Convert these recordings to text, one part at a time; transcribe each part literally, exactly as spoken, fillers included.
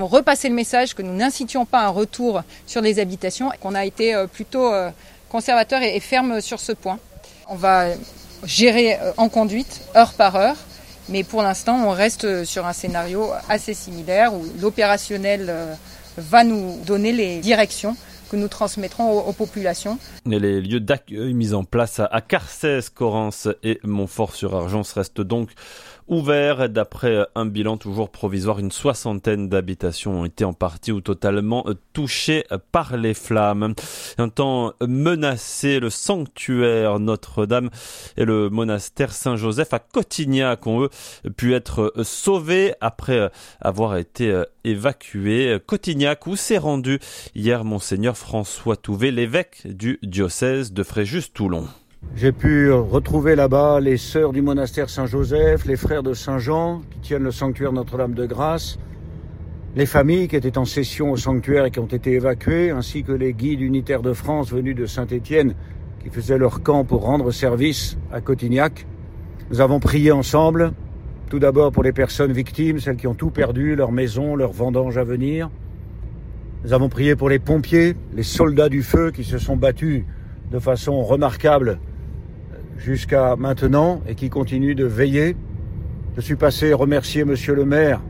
Repasser le message que nous n'incitions pas un retour sur les habitations et qu'on a été plutôt conservateur et ferme sur ce point. On va gérer en conduite, heure par heure, mais pour l'instant, on reste sur un scénario assez similaire où l'opérationnel va nous donner les directions que nous transmettrons aux, aux populations. Et les lieux d'accueil mis en place à Carcès, Correns et Montfort-sur-Argens restent donc ouverts. D'après un bilan toujours provisoire, une soixantaine d'habitations ont été en partie ou totalement touchées par les flammes. Un temps menacé, le sanctuaire Notre-Dame et le monastère Saint-Joseph à Cotignac ont eux pu être sauvés après avoir été évacués. Cotignac où s'est rendu hier Monseigneur François Touvet, l'évêque du diocèse de Fréjus-Toulon. J'ai pu retrouver là-bas les sœurs du monastère Saint-Joseph, les frères de Saint-Jean qui tiennent le sanctuaire Notre-Dame-de-Grâce, les familles qui étaient en session au sanctuaire et qui ont été évacuées, ainsi que les guides unitaires de France venus de Saint-Étienne qui faisaient leur camp pour rendre service à Cotignac. Nous avons prié ensemble, tout d'abord pour les personnes victimes, celles qui ont tout perdu, leur maison, leur vendange à venir. Nous avons prié pour les pompiers, les soldats du feu qui se sont battus de façon remarquable jusqu'à maintenant et qui continue de veiller. Je suis passé remercier Monsieur le maire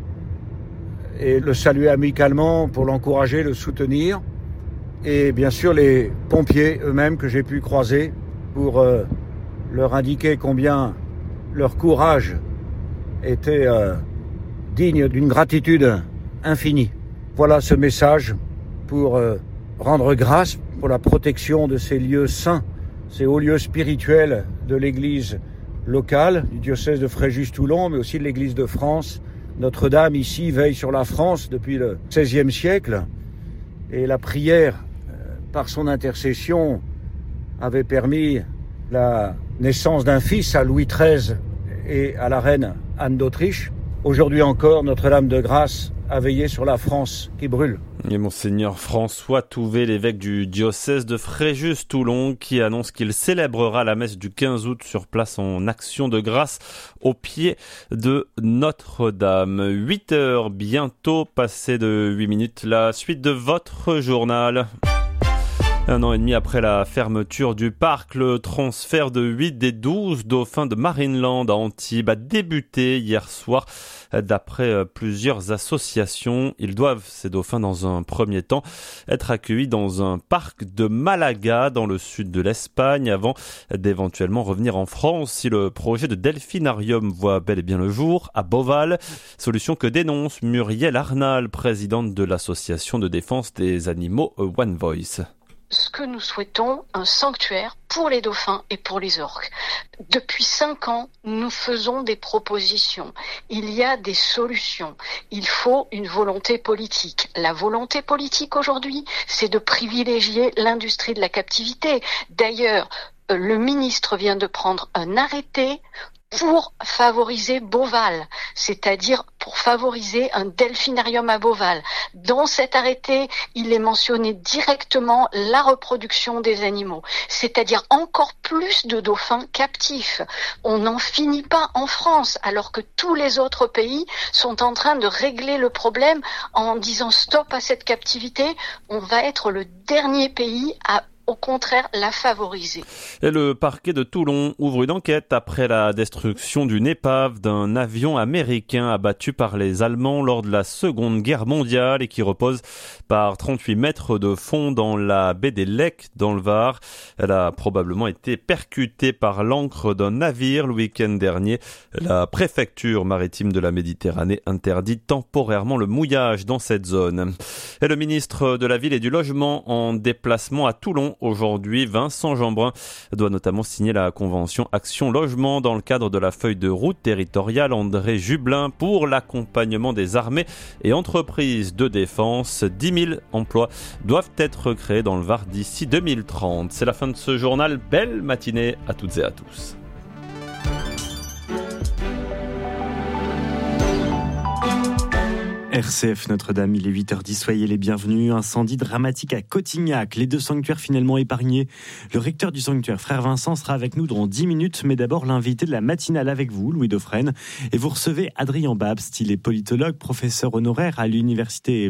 et le saluer amicalement pour l'encourager, le soutenir. Et bien sûr les pompiers eux-mêmes que j'ai pu croiser pour euh, leur indiquer combien leur courage était euh, digne d'une gratitude infinie. Voilà ce message pour euh, rendre grâce pour la protection de ces lieux saints, ces hauts lieux spirituels de l'église locale, du diocèse de Fréjus-Toulon, mais aussi de l'église de France. Notre-Dame, ici, veille sur la France depuis le seizième siècle. Et la prière, par son intercession, avait permis la naissance d'un fils à Louis treize et à la reine Anne d'Autriche. Aujourd'hui encore, Notre-Dame de Grâce a veillé sur la France qui brûle. Et Monseigneur François Touvet, l'évêque du diocèse de Fréjus-Toulon, qui annonce qu'il célébrera la messe du quinze août sur place en action de grâce au pied de Notre-Dame. huit heures bientôt, passées de huit minutes, la suite de votre journal. Un an et demi après la fermeture du parc, le transfert de huit des douze dauphins de Marineland à Antibes a débuté hier soir. D'après plusieurs associations, ils doivent, ces dauphins, dans un premier temps, être accueillis dans un parc de Malaga, dans le sud de l'Espagne, avant d'éventuellement revenir en France si le projet de delphinarium voit bel et bien le jour à Beauval. Solution que dénonce Muriel Arnal, présidente de l'association de défense des animaux One Voice. Ce que nous souhaitons, un sanctuaire pour les dauphins et pour les orques. Depuis cinq ans, nous faisons des propositions. Il y a des solutions. Il faut une volonté politique. La volonté politique aujourd'hui, c'est de privilégier l'industrie de la captivité. D'ailleurs, le ministre vient de prendre un arrêté pour favoriser Beauval, c'est-à-dire pour favoriser un delphinarium à Beauval. Dans cet arrêté, il est mentionné directement la reproduction des animaux, c'est-à-dire encore plus de dauphins captifs. On n'en finit pas en France, alors que tous les autres pays sont en train de régler le problème en disant stop à cette captivité. On va être le dernier pays à au contraire la favoriser. Et le parquet de Toulon ouvre une enquête après la destruction d'une épave d'un avion américain abattu par les Allemands lors de la Seconde Guerre mondiale et qui repose par trente-huit mètres de fond dans la baie des Lecques dans le Var. Elle a probablement été percutée par l'ancre d'un navire le week-end dernier. La préfecture maritime de la Méditerranée interdit temporairement le mouillage dans cette zone. Et le ministre de la Ville et du Logement en déplacement à Toulon aujourd'hui, Vincent Jeanbrun, doit notamment signer la convention Action Logement dans le cadre de la feuille de route territoriale André Jublin pour l'accompagnement des armées et entreprises de défense. dix mille emplois doivent être créés dans le Var d'ici deux mille trente. C'est la fin de ce journal. Belle matinée à toutes et à tous. R C F Notre-Dame, il est huit heures dix, soyez les bienvenus. Incendie dramatique à Cotignac, les deux sanctuaires finalement épargnés. Le recteur du sanctuaire, frère Vincent, sera avec nous dans dix minutes, mais d'abord l'invité de la matinale avec vous, Louis Dauphren. Et vous recevez Adrien Babst, il est politologue, professeur honoraire à l'université